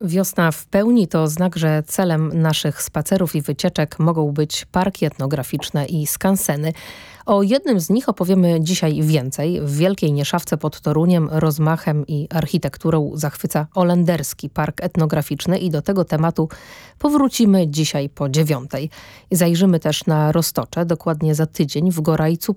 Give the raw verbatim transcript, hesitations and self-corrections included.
Wiosna w pełni to znak, że celem naszych spacerów i wycieczek mogą być parki etnograficzne i skanseny. O jednym z nich opowiemy dzisiaj więcej. W Wielkiej Nieszawce pod Toruniem rozmachem i architekturą zachwyca Olenderski Park Etnograficzny i do tego tematu powrócimy dzisiaj po dziewiątej. Zajrzymy też na Roztocze, dokładnie za tydzień w Gorajcu